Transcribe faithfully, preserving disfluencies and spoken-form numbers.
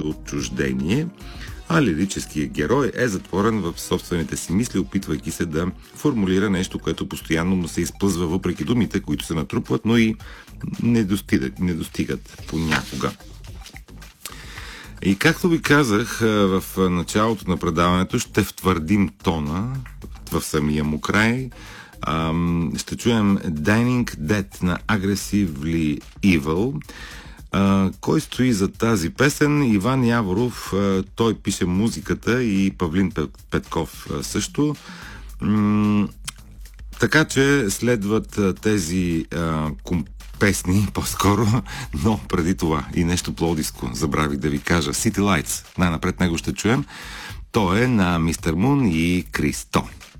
отчуждение, а лирическият герой е затворен в собствените си мисли, опитвайки се да формулира нещо, което постоянно му се изплъзва въпреки думите, които се натрупват, но и не достигат, не достигат понякога. И както ви казах в началото на предаването, ще втвърдим тона в самия му край. Ще чуем Dying Dead на Aggressively Evil. Кой стои за тази песен? Иван Яворов, той пише музиката, и Павлин Петков също. Така че следват тези песни, по-скоро, но преди това и нещо пловдивско, забравих да ви кажа. City Lights, най-напред него ще чуем. То е на Мистер Мун и Кристо.